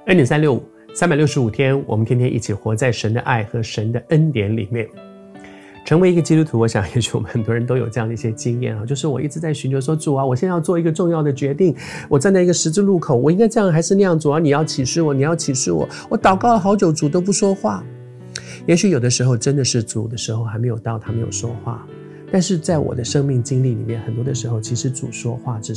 恩典365 365天，我们天天一起活在神的爱和神的恩典里面。成为一个基督徒，我想也许我们很多人都有这样的一些经验啊，就是我一直在寻求说，主啊，我现在要做一个重要的决定，我站在一个十字路口，我应该这样还是那样，主啊，你要启示我，你要启示我。我祷告了好久，主都不说话。也许有的时候真的是主的时候还没有到，他没有说话。但是在我的生命经历里面，很多的时候其实主说话，只